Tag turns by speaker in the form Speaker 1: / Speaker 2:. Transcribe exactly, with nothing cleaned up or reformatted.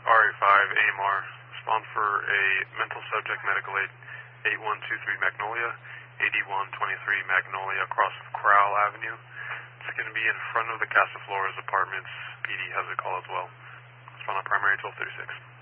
Speaker 1: R A five A M R. Respond for a mental subject medical aid eight one two three Magnolia, eighty-one twenty-three Magnolia across Crowell Avenue. It's going to be in front of the Casa Flores apartments. P D has a call as well. Respond on primary twelve thirty-six.